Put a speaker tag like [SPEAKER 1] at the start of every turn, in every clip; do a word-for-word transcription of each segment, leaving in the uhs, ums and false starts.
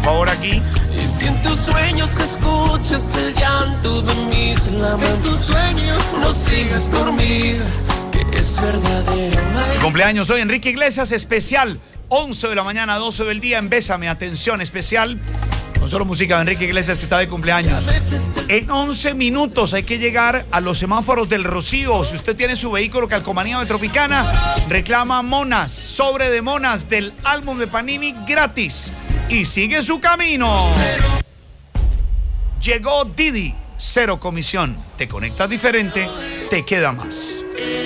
[SPEAKER 1] favor, aquí.
[SPEAKER 2] Y si en tus sueños escuchas el llanto de mis lamentos, en tus sueños no sigas dormir, que es verdadero.
[SPEAKER 1] Mi cumpleaños hoy, Enrique Iglesias, especial, once de la mañana, doce del día, en Bésame, atención especial. No solo música de Enrique Iglesias, que está de cumpleaños. En once minutos hay que llegar a los semáforos del Rocío. Si usted tiene su vehículo Calcomanía Metropicana, reclama Monas, sobre de Monas del álbum de Panini gratis. Y sigue su camino. Llegó Didi, cero comisión. Te conectas diferente, te queda más.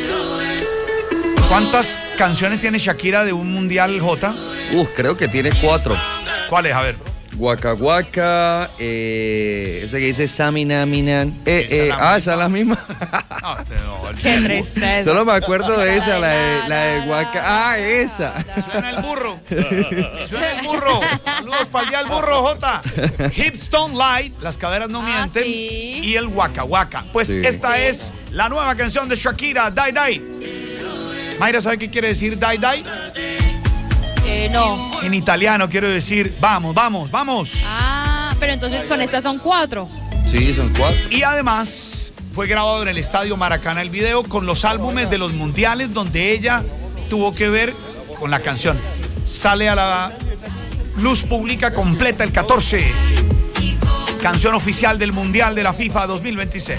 [SPEAKER 1] ¿Cuántas canciones tiene Shakira de un mundial, J?
[SPEAKER 3] Uf, creo que tiene cuatro.
[SPEAKER 1] ¿Cuáles? A ver.
[SPEAKER 3] Waka Waka, eh, ese que dice Samina Minan. Eh, eh, ah, esa es la misma.
[SPEAKER 1] No, este no, el
[SPEAKER 4] Qué tristeza.
[SPEAKER 3] Solo me acuerdo de esa, la de, la de Waka. Ah, esa.
[SPEAKER 1] Suena el burro. Suena el burro. Saludos para allá el burro, Jota. Hips Don't Lie, las caderas no
[SPEAKER 4] Ah,
[SPEAKER 1] mienten.
[SPEAKER 4] sí.
[SPEAKER 1] Y el Waka Waka. Pues
[SPEAKER 3] Sí.
[SPEAKER 1] esta
[SPEAKER 4] Sí.
[SPEAKER 1] es la nueva canción de Shakira, Die Die. Mayra, ¿sabe qué quiere decir Die Die?
[SPEAKER 4] Eh, no.
[SPEAKER 1] En italiano quiero decir vamos, vamos, vamos.
[SPEAKER 4] Ah, pero entonces con estas son cuatro.
[SPEAKER 3] Sí, son cuatro.
[SPEAKER 1] Y además fue grabado en el Estadio Maracaná el video con los álbumes de los mundiales donde ella tuvo que ver con la canción. Sale a la luz pública completa el catorce. Canción oficial del Mundial de la FIFA dos mil veintiséis.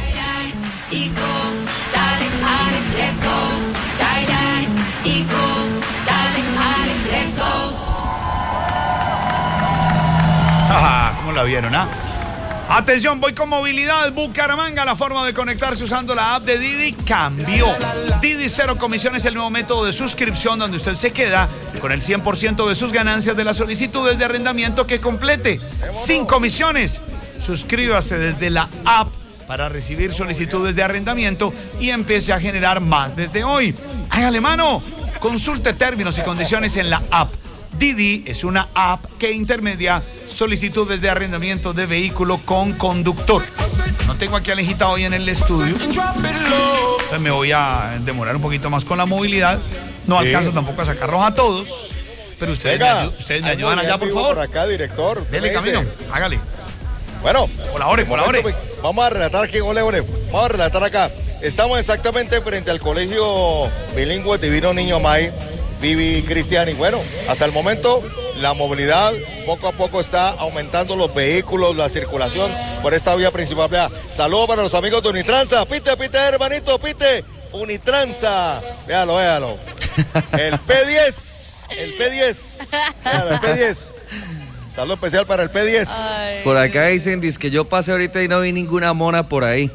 [SPEAKER 1] Ah, ¿cómo la vieron, ah? Atención, voy con movilidad. Bucaramanga, la forma de conectarse usando la app de Didi cambió. Didi Cero Comisión es el nuevo método de suscripción donde usted se queda con el cien por ciento de sus ganancias de las solicitudes de arrendamiento que complete. Sin comisiones. Suscríbase desde la app para recibir solicitudes de arrendamiento y empiece a generar más desde hoy. Hágale mano. Consulte términos y condiciones en la app. Didi es una app que intermedia solicitudes de arrendamiento de vehículo con conductor. No tengo aquí a Alejita hoy en el estudio, entonces me voy a demorar un poquito más con la movilidad. No
[SPEAKER 5] Sí.
[SPEAKER 1] alcanzo tampoco a sacarlos a todos, pero ustedes me,
[SPEAKER 5] Venga,
[SPEAKER 1] ayu- ustedes me
[SPEAKER 5] algo
[SPEAKER 1] ayudan
[SPEAKER 5] bien
[SPEAKER 1] allá, por
[SPEAKER 5] vivo
[SPEAKER 1] favor.
[SPEAKER 5] Por acá, director. ¿Qué
[SPEAKER 1] Dele
[SPEAKER 5] me
[SPEAKER 1] camino,
[SPEAKER 5] dice?
[SPEAKER 1] hágale.
[SPEAKER 5] Bueno,
[SPEAKER 1] Colabore, colabore.
[SPEAKER 5] momento, vamos a relatar aquí, ole, ole. Vamos a relatar acá. Estamos exactamente frente al colegio bilingüe Divino Niño May, Vivi Cristiani. Bueno, hasta el momento la movilidad poco a poco está aumentando, los vehículos, la circulación por esta vía principal. Vea, saludos para los amigos de Unitranza. Pite, pite, hermanito, pite. Unitranza. Véalo, véalo. El P diez. El P diez. Véalo, el P diez. Saludo especial para el P diez.
[SPEAKER 4] Ay.
[SPEAKER 3] Por acá dicen, dice que yo pasé ahorita y no vi ninguna mona por ahí.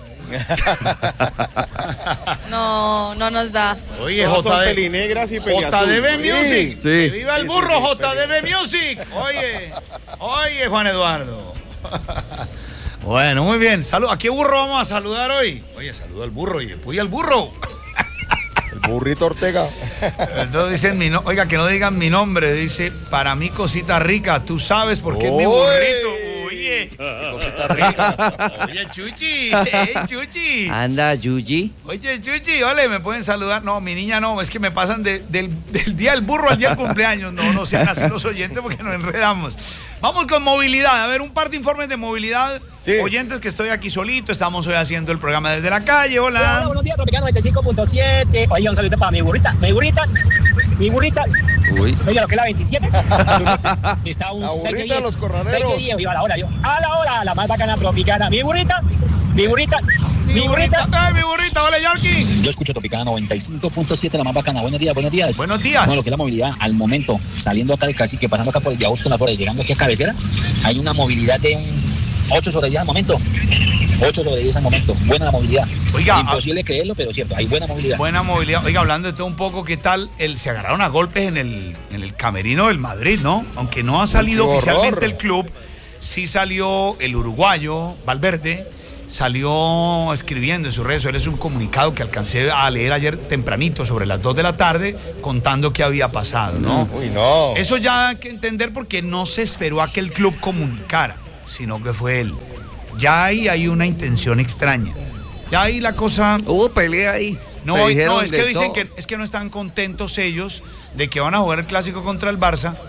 [SPEAKER 4] No, no nos da.
[SPEAKER 1] Oye,
[SPEAKER 6] Todas son
[SPEAKER 1] J D,
[SPEAKER 6] pelinegras y
[SPEAKER 1] J D B
[SPEAKER 6] peliazul.
[SPEAKER 1] Music.
[SPEAKER 3] Sí.
[SPEAKER 1] Que viva el
[SPEAKER 5] Sí,
[SPEAKER 1] burro,
[SPEAKER 5] sí, sí,
[SPEAKER 1] J D B Music. Oye, oye, Juan Eduardo. Bueno, muy bien. Salud. ¿A qué burro vamos a saludar hoy? Oye, saluda al burro y puya al burro.
[SPEAKER 5] El burrito Ortega.
[SPEAKER 1] Entonces dicen mi no, oiga, que no digan mi nombre, dice, para mí cosita rica, tú sabes por qué es mi
[SPEAKER 5] Oy.
[SPEAKER 1] burrito. Oye,
[SPEAKER 5] Cosita rica.
[SPEAKER 1] oye, Chuchi, hey, Chuchi.
[SPEAKER 3] Anda, Yuji.
[SPEAKER 1] Oye, Chuchi, ole, ¿me pueden saludar? No, mi niña no, es que me pasan de- del, del día del burro al día del cumpleaños. No, no sean así los oyentes porque nos enredamos. Vamos con movilidad. A ver, un par de informes de movilidad.
[SPEAKER 5] Sí.
[SPEAKER 1] Oyentes, que estoy aquí solito. Estamos hoy haciendo el programa desde la calle.
[SPEAKER 7] Hola,
[SPEAKER 1] Hola.
[SPEAKER 7] buenos días, Tropicano noventa y cinco punto siete. Oiga, un saludo para mi burrita. Mi burrita. Mi burrita.
[SPEAKER 3] Uy.
[SPEAKER 7] Oiga, lo que es la veintisiete. Está un
[SPEAKER 5] La
[SPEAKER 7] seis de
[SPEAKER 5] burrita de
[SPEAKER 7] diez.
[SPEAKER 5] los corraleros.
[SPEAKER 7] seis de diez. Yo a la hora, yo. A la hora, la más bacana Tropicana. Mi burrita. Mi burrita. Mi burrita.
[SPEAKER 1] Ay, mi burrita. Hola, Yorkie.
[SPEAKER 8] Yo escucho Tropicana noventa y cinco punto siete, la más bacana. Buenos días, buenos días.
[SPEAKER 1] Buenos días.
[SPEAKER 8] Bueno, lo que es la movilidad, al momento, saliendo acá del Cacique, pasando acá por el Viaducto La Flora y llegando aquí a Cabecera, hay una movilidad de un ocho sobre diez al momento. ocho sobre diez al momento. Buena la movilidad.
[SPEAKER 1] Oiga,
[SPEAKER 8] Imposible creerlo, pero cierto, hay buena movilidad.
[SPEAKER 1] Buena movilidad. Oiga, hablando de todo un poco, ¿qué tal? El, se agarraron a golpes en el, en el camerino del Madrid, ¿no? Aunque no ha salido
[SPEAKER 5] ¡Qué
[SPEAKER 1] oficialmente
[SPEAKER 5] horror!
[SPEAKER 1] el club, sí salió el uruguayo, Valverde, salió escribiendo en sus redes sociales un comunicado que alcancé a leer ayer tempranito, sobre las dos de la tarde, contando qué había pasado, ¿no?
[SPEAKER 5] Uy, no.
[SPEAKER 1] Eso ya hay que entender porque no se esperó a que el club comunicara, sino que fue él. Ya ahí hay una intención extraña. Ya ahí la cosa...
[SPEAKER 3] Hubo pelea ahí.
[SPEAKER 1] No,
[SPEAKER 3] Se
[SPEAKER 1] no,
[SPEAKER 3] dijeron
[SPEAKER 1] es que
[SPEAKER 3] de
[SPEAKER 1] dicen
[SPEAKER 3] todo.
[SPEAKER 1] que es que no están contentos ellos de que van a jugar el clásico contra el Barça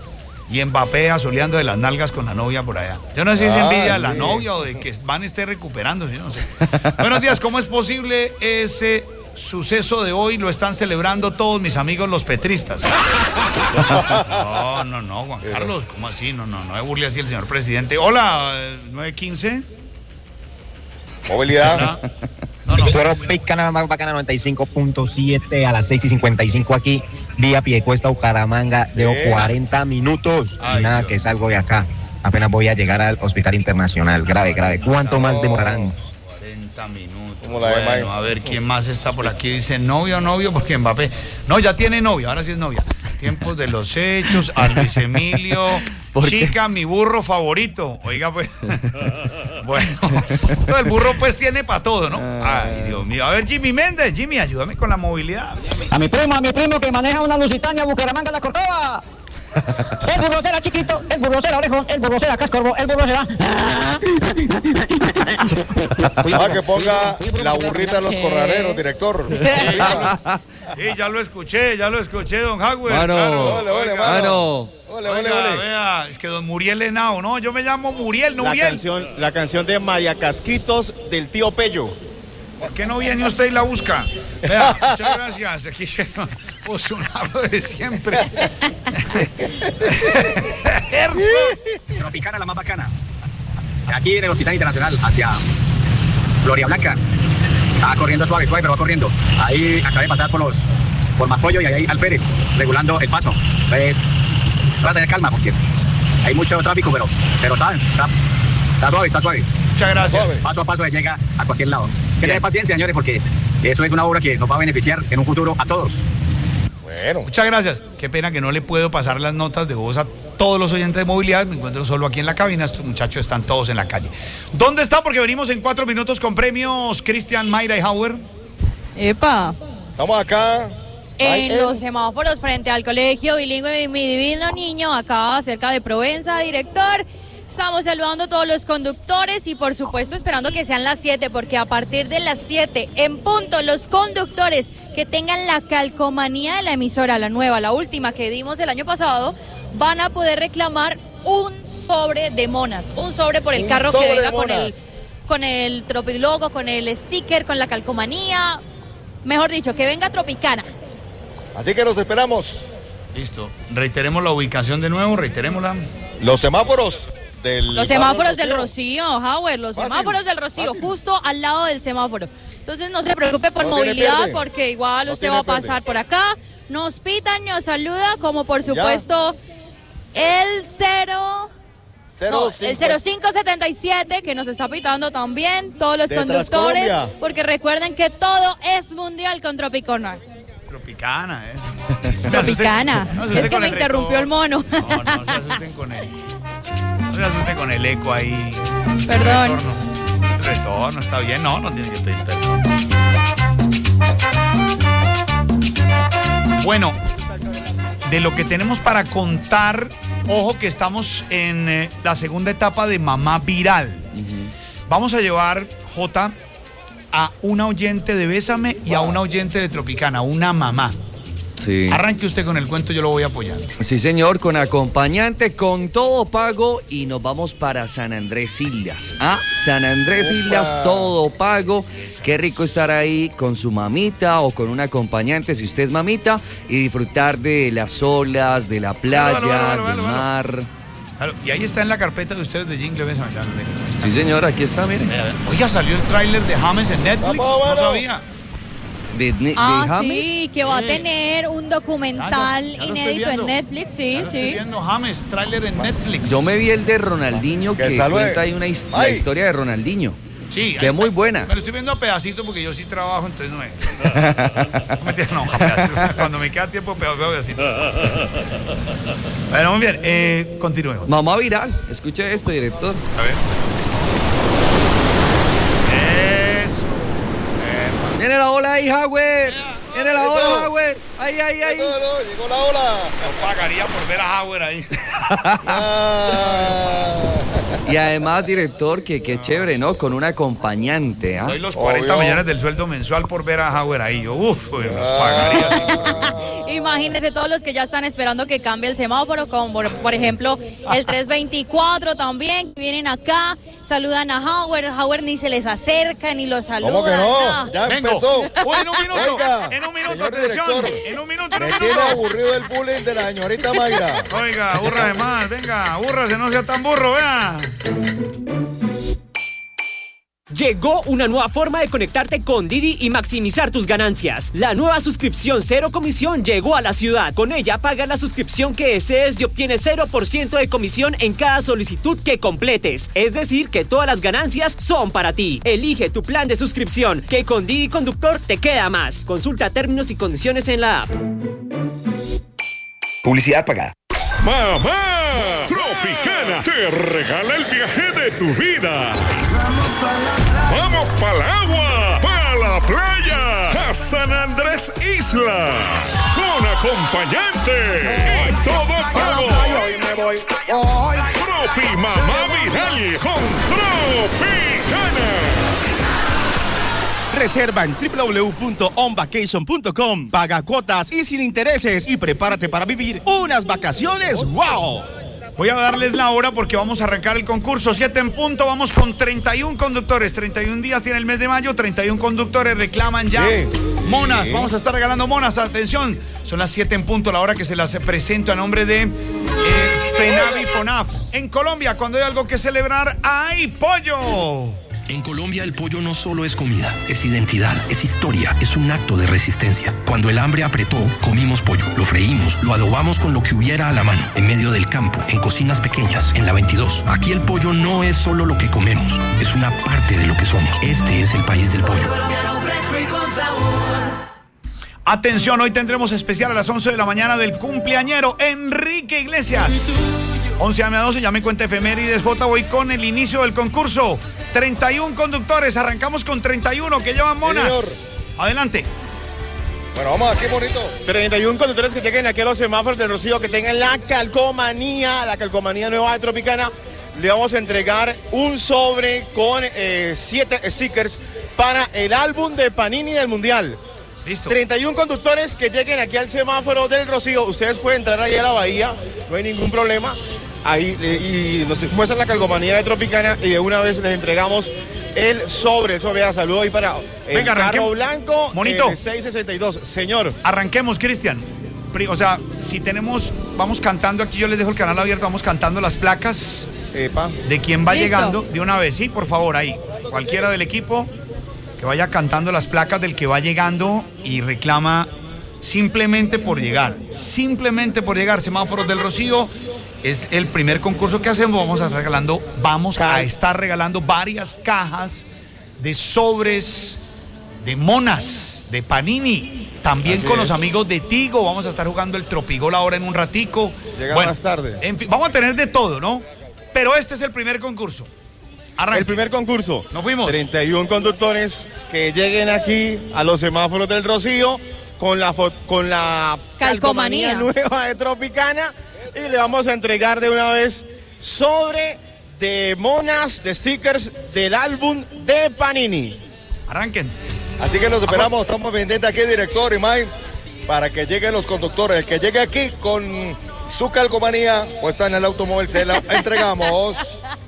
[SPEAKER 1] Y Mbappé asoleando de las nalgas con la novia por allá. Yo no sé si es
[SPEAKER 5] Ah,
[SPEAKER 1] envidia de la
[SPEAKER 5] sí.
[SPEAKER 1] novia o de que Van esté recuperando, yo no sé. Buenos días, ¿cómo es posible ese suceso de hoy? Lo están celebrando todos mis amigos los petristas. No, no, no, Juan Carlos, ¿cómo así? No, no, no me burle así el señor presidente. Hola, eh, nueve quince.
[SPEAKER 5] Movilidad.
[SPEAKER 1] Hola. No, no.
[SPEAKER 6] Tropicana, la más bacana, noventa y cinco punto siete a las seis y cincuenta y cinco aquí, vía Piedecuesta, Bucaramanga,
[SPEAKER 5] Sí.
[SPEAKER 6] llevo cuarenta minutos
[SPEAKER 1] Ay,
[SPEAKER 6] y nada,
[SPEAKER 1] Dios.
[SPEAKER 6] que salgo de acá. Apenas voy a llegar al Hospital Internacional, grave, grave. ¿Cuánto más demorarán?
[SPEAKER 1] cuarenta minutos.
[SPEAKER 5] Como la de
[SPEAKER 1] Bueno,
[SPEAKER 5] Mike.
[SPEAKER 1] a ver quién más está por aquí. Dice novio, novio, porque Mbappé. No, ya tiene novia, ahora sí es novia. Tiempos de los hechos, a Luis Emilio.
[SPEAKER 3] ¿Por qué?
[SPEAKER 1] Chica, mi burro favorito. Oiga, pues. Bueno, todo el burro, pues tiene para todo, ¿no? Ay, Dios mío. A ver, Jimmy Méndez. Jimmy, ayúdame con la movilidad.
[SPEAKER 7] A mi primo, a mi primo que maneja una Lusitania Bucaramanga la Córdoba. El burro será chiquito, el burro será orejón, el burro será cascorbo, el burro será.
[SPEAKER 5] Ah, que ponga la burrita en los corraleros, director.
[SPEAKER 1] Sí, ya lo escuché, ya lo escuché, don Howard.
[SPEAKER 3] Mano.
[SPEAKER 1] Claro.
[SPEAKER 5] Ole, ole,
[SPEAKER 1] Oiga,
[SPEAKER 3] Mano.
[SPEAKER 5] Ole, ole,
[SPEAKER 1] oiga,
[SPEAKER 5] ole.
[SPEAKER 1] vea, es que don Muriel Henao, no, yo me llamo Muriel, no
[SPEAKER 9] La
[SPEAKER 1] Muriel.
[SPEAKER 9] canción, la canción de María Casquitos del tío Pello.
[SPEAKER 1] ¿Por qué no viene usted y la busca? Vea, muchas gracias. Aquí se nos puso un hablo de siempre.
[SPEAKER 7] Tropicana, la más bacana. Aquí en el Hospital Internacional, hacia Gloria Blanca. Estaba corriendo suave, suave, pero va corriendo. Ahí acabé de pasar por los por Maspollo y ahí hay Alférez, regulando el paso. Entonces, trata de calma porque hay mucho tráfico, pero, pero saben, está, está suave, está suave.
[SPEAKER 1] Muchas gracias.
[SPEAKER 5] Suave.
[SPEAKER 7] Paso a paso se llega a cualquier lado. Que
[SPEAKER 1] Bien.
[SPEAKER 7] tener paciencia, señores, porque eso es una obra que nos va a beneficiar en un futuro a todos.
[SPEAKER 5] Bueno,
[SPEAKER 1] Muchas gracias. Qué pena que no le puedo pasar las notas de voz a todos los oyentes de movilidad. Me encuentro solo aquí en la cabina. Estos muchachos están todos en la calle. ¿Dónde está? Porque venimos en cuatro minutos con premios Cristian, Mayra y Howard.
[SPEAKER 4] Epa.
[SPEAKER 5] estamos acá. Ay,
[SPEAKER 4] En
[SPEAKER 5] eh.
[SPEAKER 4] los semáforos frente al colegio bilingüe de mi divino niño, acá cerca de Provenza, director. Estamos saludando a todos los conductores y por supuesto esperando que sean las siete, porque a partir de las siete en punto los conductores que tengan la calcomanía de la emisora, la nueva, la última que dimos el año pasado, van a poder reclamar un sobre de monas, un sobre por el
[SPEAKER 5] Un
[SPEAKER 4] carro que
[SPEAKER 5] sobre de
[SPEAKER 4] venga con el,
[SPEAKER 5] monas.
[SPEAKER 4] con el Tropilogo, con el sticker, con la calcomanía, mejor dicho, que venga Tropicana.
[SPEAKER 5] Así que los esperamos.
[SPEAKER 1] Listo. Reiteremos la ubicación de nuevo, reiterémosla.
[SPEAKER 5] Los semáforos del.
[SPEAKER 4] Los semáforos del Rocío, Howard, los
[SPEAKER 5] Fácil,
[SPEAKER 4] semáforos del Rocío,
[SPEAKER 5] fácil.
[SPEAKER 4] justo al lado del semáforo. Entonces no se preocupe por
[SPEAKER 5] No tiene
[SPEAKER 4] movilidad,
[SPEAKER 5] pierde.
[SPEAKER 4] porque igual
[SPEAKER 5] No
[SPEAKER 4] usted
[SPEAKER 5] tiene
[SPEAKER 4] va a
[SPEAKER 5] pierde.
[SPEAKER 4] pasar por acá, nos pitan, nos saluda, como por supuesto el cero... No, el cero cinco setenta y siete que nos está pitando también, todos los
[SPEAKER 5] De
[SPEAKER 4] conductores,
[SPEAKER 5] Transcolombia.
[SPEAKER 4] porque recuerden que todo es mundial con Tropicana.
[SPEAKER 1] Tropicana, ¿eh?
[SPEAKER 4] Tropicana.
[SPEAKER 1] No se asusten
[SPEAKER 4] Es que
[SPEAKER 1] con
[SPEAKER 4] me
[SPEAKER 1] el
[SPEAKER 4] interrumpió el mono.
[SPEAKER 1] retorno. No, no se asusten con el. No se asusten con el eco ahí.
[SPEAKER 4] Perdón.
[SPEAKER 1] Retorno. Retorno, está bien. No, no tiene que pedir perdón. Bueno, de lo que tenemos para contar, ojo que estamos en eh, la segunda etapa de Mamá Viral. Vamos a llevar, Jota, a una oyente de Bésame y a una oyente de Tropicana, una mamá.
[SPEAKER 3] Sí.
[SPEAKER 1] Arranque usted con el cuento, yo lo voy apoyando.
[SPEAKER 3] Sí, señor, con acompañante, con todo pago y nos vamos para San Andrés Islas. Ah, San Andrés Islas, todo pago. Qué rico estar ahí con su mamita o con un acompañante, si usted es mamita, y disfrutar de las olas, de la playa,
[SPEAKER 1] Vale, vale, vale, vale,
[SPEAKER 3] del
[SPEAKER 1] vale.
[SPEAKER 3] mar.
[SPEAKER 1] Claro, y ahí está en la carpeta de ustedes de Jingle Bésame. Ya, mire, ahí está.
[SPEAKER 3] Sí, señor, aquí está, mire.
[SPEAKER 1] Vea, vea. Oiga, salió el tráiler de James en Netflix,
[SPEAKER 5] Vamos,
[SPEAKER 1] no
[SPEAKER 5] bueno.
[SPEAKER 1] sabía.
[SPEAKER 3] De, de
[SPEAKER 4] Ah,
[SPEAKER 3] James.
[SPEAKER 4] sí, que va a
[SPEAKER 1] Sí.
[SPEAKER 4] tener un documental
[SPEAKER 1] Ya, ya, ya lo estoy
[SPEAKER 4] inédito
[SPEAKER 1] viendo.
[SPEAKER 4] en Netflix, sí,
[SPEAKER 1] Ya lo estoy
[SPEAKER 4] sí.
[SPEAKER 1] viendo, James, tráiler en Netflix.
[SPEAKER 3] Yo me vi el de Ronaldinho,
[SPEAKER 5] Que
[SPEAKER 3] que
[SPEAKER 5] salude.
[SPEAKER 3] cuenta ahí una his- la
[SPEAKER 5] Ay.
[SPEAKER 3] historia de Ronaldinho.
[SPEAKER 1] Sí,
[SPEAKER 3] que
[SPEAKER 1] ahí-
[SPEAKER 3] es muy buena.
[SPEAKER 1] Me lo estoy viendo a pedacitos porque yo sí trabajo, entonces no me... No, mentira, no, a pedacitos. Cuando me queda tiempo, veo veo pedacitos. Bueno, muy bien, eh, continúe. Jota.
[SPEAKER 3] Mamá Viral, escuche esto, director.
[SPEAKER 1] A ver. Eso. Epa.
[SPEAKER 3] Viene la ola ahí, Howard. Viene la
[SPEAKER 5] Eso.
[SPEAKER 3] ola, Howard. Ahí, ahí, ahí.
[SPEAKER 5] Eso, no, llegó la ola.
[SPEAKER 1] Yo pagaría por ver a Howard ahí.
[SPEAKER 5] Ah.
[SPEAKER 3] Y además, director, que qué chévere, ¿no? Con un acompañante, ¿ah?
[SPEAKER 1] Doy los cuarenta
[SPEAKER 5] Obvio.
[SPEAKER 1] millones del sueldo mensual por ver a Howard ahí. Yo, uff, los pagaría. sí.
[SPEAKER 4] Imagínense todos los que ya están esperando que cambie el semáforo, como por, por ejemplo el tres veinticuatro también, que vienen acá, saludan a Howard, Howard ni se les acerca, ni los saluda.
[SPEAKER 5] ¿Cómo que no?
[SPEAKER 4] Nada.
[SPEAKER 5] Ya
[SPEAKER 1] Vengo.
[SPEAKER 5] empezó.
[SPEAKER 1] Uy, en un minuto,
[SPEAKER 5] Oiga,
[SPEAKER 1] en un minuto,
[SPEAKER 5] señor
[SPEAKER 1] atención,
[SPEAKER 5] director,
[SPEAKER 1] en un minuto, en
[SPEAKER 5] me
[SPEAKER 1] un
[SPEAKER 5] tiene
[SPEAKER 1] minuto.
[SPEAKER 5] aburrido el bullying de la señorita Mayra.
[SPEAKER 1] Oiga, burra de más, venga, búrrase, no sea tan burro, vea.
[SPEAKER 10] Llegó una nueva forma de conectarte con Didi y maximizar tus ganancias. La nueva suscripción cero comisión llegó a la ciudad. Con ella pagas la suscripción que desees y obtienes cero por ciento de comisión en cada solicitud que completes. Es decir, que todas las ganancias son para ti. Elige tu plan de suscripción, que con Didi Conductor te queda más. Consulta términos y condiciones en la app.
[SPEAKER 11] Publicidad pagada.
[SPEAKER 12] ¡Mamá! Tropicana te regala el viaje de tu vida. ¡Vamos para el agua! ¡Para la playa! ¡A San Andrés Isla! ¡Con acompañante! ¡Y todo pago! ¡Tropi Mamá Viral con Tropicana!
[SPEAKER 9] Reserva en doble u doble u doble u punto on vacation punto com. Paga cuotas y sin intereses y prepárate para vivir unas vacaciones ¡wow!
[SPEAKER 1] Voy a darles la hora porque vamos a arrancar el concurso. siete en punto, vamos con treinta y uno conductores. treinta y uno días tiene el mes de mayo, treinta y uno conductores reclaman ya
[SPEAKER 5] Sí.
[SPEAKER 1] monas.
[SPEAKER 5] Sí.
[SPEAKER 1] Vamos a estar regalando monas. Atención, son las siete en punto, la hora que se las presento a nombre de eh, FENAVI FONAF. En Colombia, cuando hay algo que celebrar, ¡hay pollo!
[SPEAKER 11] En Colombia el pollo no solo es comida, es identidad, es historia, es un acto de resistencia. Cuando el hambre apretó, comimos pollo, lo freímos, lo adobamos con lo que hubiera a la mano, en medio del campo, en cocinas pequeñas, en la veintidós. Aquí el pollo no es solo lo que comemos, es una parte de lo que somos. Este es el país del pollo.
[SPEAKER 1] Atención, hoy tendremos especial a las once de la mañana del cumpleañero Enrique Iglesias. once a doce, ya me cuenta efemérides J. Voy con el inicio del concurso. treinta y uno conductores, arrancamos con treinta y uno que llevan monas.
[SPEAKER 5] Señor.
[SPEAKER 1] Adelante.
[SPEAKER 5] Bueno, vamos aquí, bonito.
[SPEAKER 9] treinta y uno conductores que lleguen aquí a los semáforos del Rocío, que tengan la calcomanía, la calcomanía nueva de Tropicana. Le vamos a entregar un sobre con eh, siete stickers para el álbum de Panini del Mundial.
[SPEAKER 1] Listo.
[SPEAKER 9] treinta y uno conductores que lleguen aquí al semáforo del Rocío. Ustedes pueden entrar ahí a la bahía, no hay ningún problema. Ahí eh, y nos muestran la calcomanía de Tropicana y de una vez les entregamos el sobre. Sobre a saludo ahí para el
[SPEAKER 1] Venga,
[SPEAKER 9] carro
[SPEAKER 1] arranquemos.
[SPEAKER 9] blanco.
[SPEAKER 1] Monito.
[SPEAKER 9] eh, seiscientos sesenta y dos. Señor.
[SPEAKER 1] Arranquemos, Cristian. Pri- O sea, si tenemos, vamos cantando aquí, yo les dejo el canal abierto, vamos cantando las placas
[SPEAKER 9] Epa.
[SPEAKER 1] de quién va
[SPEAKER 4] Listo.
[SPEAKER 1] llegando de una vez, sí, por favor, ahí. Cualquiera del equipo que vaya cantando las placas del que va llegando y reclama simplemente por llegar. Simplemente por llegar. Semáforos del Rocío. Es el primer concurso que hacemos. Vamos a regalando, vamos a estar regalando varias cajas de sobres de monas, de Panini. También
[SPEAKER 9] Así
[SPEAKER 1] con
[SPEAKER 9] es.
[SPEAKER 1] los amigos de Tigo. Vamos a estar jugando el Tropigol ahora en un ratico.
[SPEAKER 9] Llega
[SPEAKER 1] Bueno,
[SPEAKER 9] más tarde.
[SPEAKER 1] En fin, vamos a tener de todo, ¿no? Pero este es el primer concurso. Arranque.
[SPEAKER 9] El primer concurso.
[SPEAKER 1] Nos fuimos.
[SPEAKER 9] treinta y uno conductores que lleguen aquí a los semáforos del Rocío con la, fo- con la
[SPEAKER 4] Calcomanía.
[SPEAKER 9] nueva de Tropicana y le vamos a entregar de una vez sobre de monas, de stickers del álbum de Panini.
[SPEAKER 1] Arranquen.
[SPEAKER 5] Así que los esperamos, estamos pendientes aquí, director y Mike, para que lleguen los conductores. El que llegue aquí con su calcomanía o está en el automóvil, se la entregamos.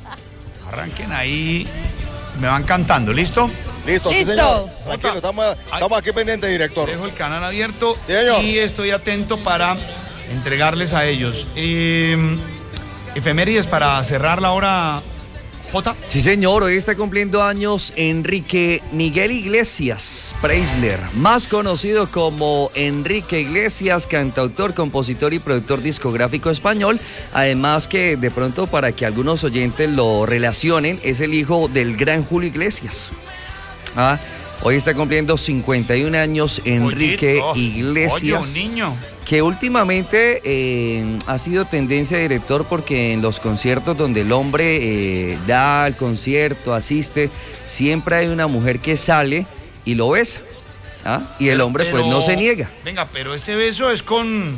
[SPEAKER 1] Arranquen ahí. Me van cantando, ¿listo?
[SPEAKER 5] Listo, sí,
[SPEAKER 4] Listo.
[SPEAKER 5] señor. Tranquilo, estamos, estamos aquí pendientes, director.
[SPEAKER 1] Dejo el canal abierto
[SPEAKER 5] Sí, señor.
[SPEAKER 1] y estoy atento para entregarles a ellos. Eh, efemérides para cerrar la hora, J.
[SPEAKER 3] Sí, señor, hoy está cumpliendo años Enrique Miguel Iglesias Preisler, más conocido como Enrique Iglesias, cantautor, compositor y productor discográfico español. Además que de pronto, para que algunos oyentes lo relacionen, es el hijo del gran Julio Iglesias. Ah, hoy está cumpliendo cincuenta y un años Enrique
[SPEAKER 1] Oye,
[SPEAKER 3] Iglesias.
[SPEAKER 1] Oye, un niño.
[SPEAKER 3] Que últimamente eh, ha sido tendencia, director, porque en los conciertos donde el hombre eh, da el concierto, asiste, siempre hay una mujer que sale y lo besa. ¿Ah? Y el hombre pues
[SPEAKER 1] Pero-
[SPEAKER 3] no se niega.
[SPEAKER 1] Venga, pero ese beso es con,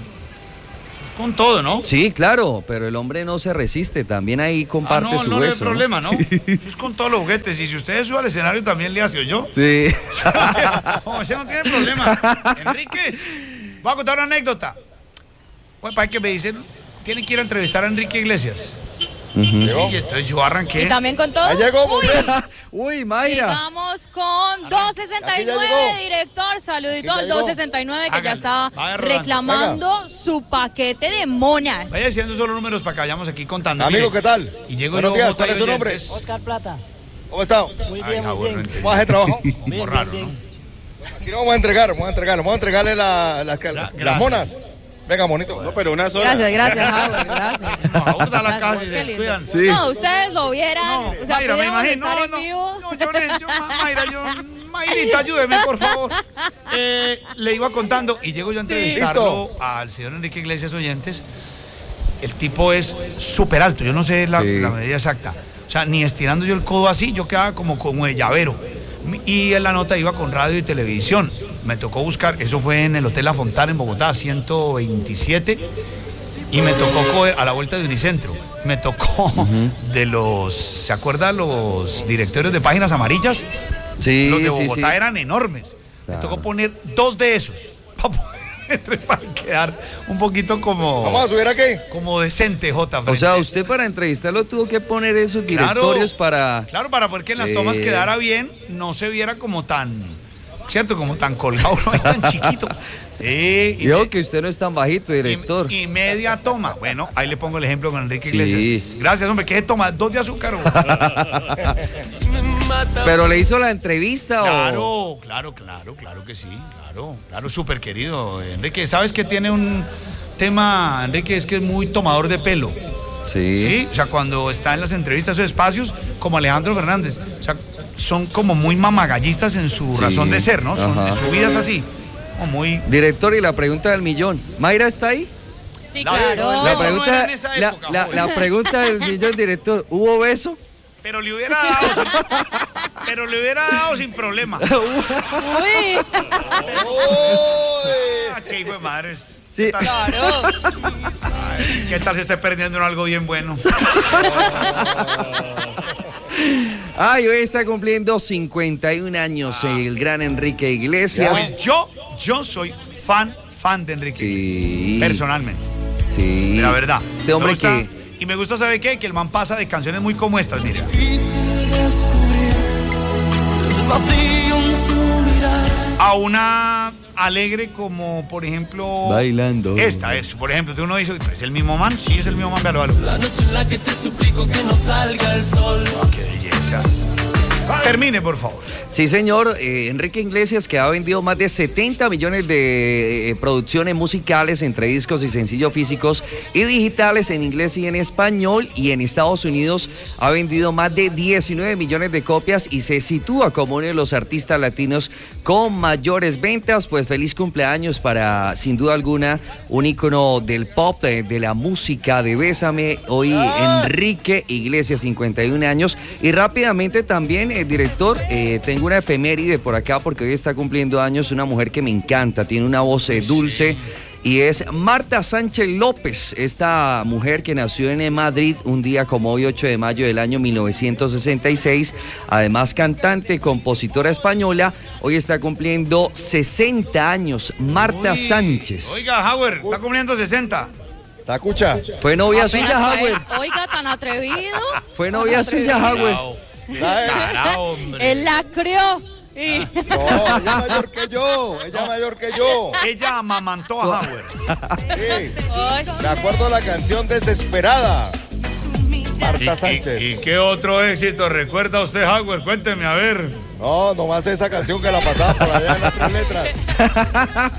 [SPEAKER 1] con todo, ¿no?
[SPEAKER 3] Sí, claro, pero el hombre no se resiste, también ahí comparte
[SPEAKER 1] ah, no,
[SPEAKER 3] su
[SPEAKER 1] no
[SPEAKER 3] beso.
[SPEAKER 1] hay problema, ¿no? Eso es con todos los juguetes. Y si usted sube al escenario también le hace, yo.
[SPEAKER 3] Sí.
[SPEAKER 1] No, ese no tiene problema. Enrique, Voy a contar una anécdota. Bueno, para que me dicen, tienen que ir a entrevistar a Enrique Iglesias. Uh-huh. Sí, y entonces yo arranqué.
[SPEAKER 4] ¿Y también con todo?
[SPEAKER 5] Ahí llegó,
[SPEAKER 4] Uy,
[SPEAKER 3] Uy, Mayra.
[SPEAKER 4] Llegamos con doscientos sesenta y nueve, director. Saludito al doscientos sesenta y nueve que ya está reclamando Venga. su paquete de monas.
[SPEAKER 1] Vaya diciendo solo números para que vayamos aquí contando.
[SPEAKER 5] Amigo,
[SPEAKER 1] Mire,
[SPEAKER 5] ¿qué tal?
[SPEAKER 1] Y llego
[SPEAKER 5] Buenos
[SPEAKER 1] yo,
[SPEAKER 5] días, ¿cuál es su nombre?
[SPEAKER 13] Oscar Plata.
[SPEAKER 5] ¿Cómo está?
[SPEAKER 13] Muy bien,
[SPEAKER 1] Ay,
[SPEAKER 13] muy bien.
[SPEAKER 1] bueno,
[SPEAKER 5] ¿Cómo hace trabajo?
[SPEAKER 1] Un poco raro,
[SPEAKER 13] bien,
[SPEAKER 1] ¿no?
[SPEAKER 5] Aquí lo vamos a entregar, vamos a entregar, vamos a entregarle la, la, la, las monas. Venga, bonito.
[SPEAKER 9] No, pero una sola.
[SPEAKER 4] Gracias, gracias, Howard, gracias.
[SPEAKER 1] No, Howard da la casa y
[SPEAKER 4] Qué
[SPEAKER 1] se
[SPEAKER 4] lindo.
[SPEAKER 1] descuidan.
[SPEAKER 3] Sí.
[SPEAKER 4] No, ustedes lo vieran.
[SPEAKER 1] No,
[SPEAKER 4] o sea,
[SPEAKER 1] Mayra, me
[SPEAKER 4] pudiéramos
[SPEAKER 1] imagino.
[SPEAKER 4] estar
[SPEAKER 1] No,
[SPEAKER 4] en
[SPEAKER 1] no,
[SPEAKER 4] vivo.
[SPEAKER 1] no, yo, no, yo, Ma- Mayra, yo, Mayrita, ayúdeme, por favor. Eh, le iba contando y llego yo a entrevistarlo
[SPEAKER 5] Listo.
[SPEAKER 1] al señor Enrique Iglesias Oyentes. El tipo es súper alto, yo no sé la,
[SPEAKER 3] Sí.
[SPEAKER 1] la medida exacta. O sea, ni estirando yo el codo así, yo quedaba como, como de llavero. Y en la nota iba con radio y televisión. Me tocó buscar, eso fue en el Hotel La Fontana en Bogotá, ciento veintisiete. Y me tocó coger a la vuelta de Unicentro. Me tocó uh-huh. de los, ¿se acuerdan los directorios de páginas amarillas?
[SPEAKER 3] Sí,
[SPEAKER 1] Los de
[SPEAKER 3] sí,
[SPEAKER 1] Bogotá
[SPEAKER 3] sí.
[SPEAKER 1] eran enormes.
[SPEAKER 3] Claro.
[SPEAKER 1] Me tocó poner dos de esos para poder para quedar un poquito como...
[SPEAKER 5] ¿Vamos a subir aquí?
[SPEAKER 1] Como decente, J.
[SPEAKER 3] O sea, usted para entrevistarlo tuvo que poner esos directorios
[SPEAKER 1] claro,
[SPEAKER 3] para...
[SPEAKER 1] Claro, para poder que en las tomas
[SPEAKER 3] eh...
[SPEAKER 1] quedara bien, no se viera como tan... ¿Cierto? Como tan colgado, no es tan chiquito. Eh, y
[SPEAKER 3] Yo
[SPEAKER 1] me,
[SPEAKER 3] que usted no es tan bajito, director.
[SPEAKER 1] Y, y media toma. Bueno, ahí le pongo el ejemplo con Enrique
[SPEAKER 3] Sí.
[SPEAKER 1] Iglesias. Gracias, hombre. ¿Qué toma? Dos de azúcar.
[SPEAKER 3] Pero le hizo la entrevista
[SPEAKER 1] Claro,
[SPEAKER 3] o...
[SPEAKER 1] claro, claro, claro que sí. Claro, claro, súper querido. Enrique, ¿sabes que tiene un tema, Enrique, es que es muy tomador de pelo?
[SPEAKER 3] Sí.
[SPEAKER 1] Sí, o sea, cuando está en las entrevistas o espacios, como Alejandro Fernández, o sea, son como muy mamagallistas en su
[SPEAKER 3] Sí.
[SPEAKER 1] razón de ser, ¿no? Son,
[SPEAKER 3] Ajá.
[SPEAKER 1] en su vida es así, como muy...
[SPEAKER 3] Director, y la pregunta del millón. ¿Mayra está ahí?
[SPEAKER 4] Sí,
[SPEAKER 1] La-
[SPEAKER 4] claro.
[SPEAKER 3] La
[SPEAKER 1] Eso no
[SPEAKER 3] pregunta,
[SPEAKER 1] era en esa
[SPEAKER 3] la,
[SPEAKER 1] época,
[SPEAKER 3] la-
[SPEAKER 1] joder.
[SPEAKER 3] la pregunta del millón, director. ¿Hubo beso?
[SPEAKER 1] Pero le hubiera dado, sin, pero le hubiera dado sin problema.
[SPEAKER 4] Uy.
[SPEAKER 1] Ah, qué hijo de madres.
[SPEAKER 3] Sí.
[SPEAKER 1] ¿Qué tal?
[SPEAKER 4] Claro.
[SPEAKER 1] Ay, ¿qué tal se esté perdiendo en algo bien bueno?
[SPEAKER 3] Ay, hoy está cumpliendo cincuenta y un años
[SPEAKER 1] Ah.
[SPEAKER 3] el gran Enrique Iglesias.
[SPEAKER 1] Pues yo, yo soy fan, fan de Enrique
[SPEAKER 3] Sí.
[SPEAKER 1] Iglesias, personalmente.
[SPEAKER 3] Sí.
[SPEAKER 1] La verdad.
[SPEAKER 3] Este hombre
[SPEAKER 1] Me gusta-
[SPEAKER 3] que...
[SPEAKER 1] Y me gusta, ¿sabe qué? Que el man pasa de canciones muy como estas, mira. A una alegre como, por ejemplo...
[SPEAKER 3] Bailando.
[SPEAKER 1] Esta es, por ejemplo, tú uno dice, ¿es el mismo man? Sí, es el mismo man, véalo, véalo.
[SPEAKER 2] La noche en la que te suplico que no salga el sol.
[SPEAKER 1] Ah, qué belleza. Termine, por favor.
[SPEAKER 3] Sí, señor. eh, Enrique Iglesias, que ha vendido más de setenta millones de eh, producciones musicales entre discos y sencillos físicos y digitales en inglés y en español, y en Estados Unidos ha vendido más de diecinueve millones de copias y se sitúa como uno de los artistas latinos con mayores ventas. Pues feliz cumpleaños para, sin duda alguna, un ícono del pop, de, de la música, de Bésame. Hoy Enrique Iglesias, cincuenta y un años. Y rápidamente también, eh, director, eh, tengo una efeméride por acá porque hoy está cumpliendo años una mujer que me encanta, tiene una voz eh, dulce, y es Marta Sánchez López, esta mujer que nació en Madrid un día como hoy, ocho de mayo del año mil novecientos sesenta y seis, además cantante, compositora española. Hoy está cumpliendo sesenta años, Marta
[SPEAKER 1] Uy,
[SPEAKER 3] Sánchez.
[SPEAKER 1] Oiga, Howard, está cumpliendo sesenta.
[SPEAKER 5] Tacucha.
[SPEAKER 3] Fue novia
[SPEAKER 4] Apenas
[SPEAKER 3] suya,
[SPEAKER 4] fue-
[SPEAKER 3] Howard.
[SPEAKER 4] Oiga, tan atrevido.
[SPEAKER 3] Fue novia suya, Howard.
[SPEAKER 1] Descarado, hombre.
[SPEAKER 4] Él la crió. Y...
[SPEAKER 5] No, ella es mayor que yo. Ella es mayor que yo.
[SPEAKER 1] Ella amamantó a Howard.
[SPEAKER 5] Sí.
[SPEAKER 4] Uy.
[SPEAKER 5] Me acuerdo de la canción Desesperada. Marta
[SPEAKER 1] ¿Y,
[SPEAKER 5] Sánchez.
[SPEAKER 1] y, y qué otro éxito recuerda usted, Howard? Cuénteme, a ver.
[SPEAKER 5] No, nomás esa canción que la pasaba por allá en las tres letras.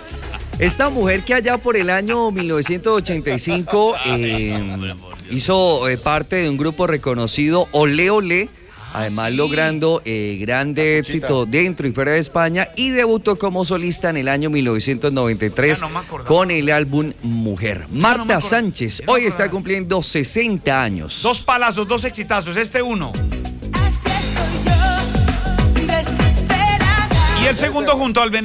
[SPEAKER 3] Esta mujer que allá por el año mil novecientos ochenta y cinco eh, hizo eh, parte de un grupo reconocido, Olé Olé, además
[SPEAKER 1] sí.
[SPEAKER 3] logrando eh, grande éxito dentro y fuera de España, y debutó como solista en el año mil novecientos noventa y tres
[SPEAKER 1] Ya no me acordaba.
[SPEAKER 3] con el álbum Mujer. Marta
[SPEAKER 1] no me acor-
[SPEAKER 3] Sánchez
[SPEAKER 1] ya no me
[SPEAKER 3] hoy está
[SPEAKER 1] acordaba.
[SPEAKER 3] cumpliendo sesenta años.
[SPEAKER 1] Dos palazos, dos exitazos, este uno.
[SPEAKER 2] Así estoy yo, desesperada.
[SPEAKER 1] Y el segundo junto al